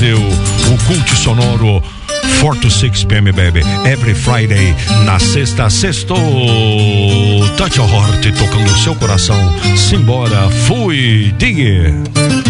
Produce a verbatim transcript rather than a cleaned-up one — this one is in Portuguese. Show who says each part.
Speaker 1: Brasil, o Cult Sonoro four to six p m, baby. Every Friday, na sexta, sexto, Touch Your Heart, tocando o seu coração. Simbora, fui, diga.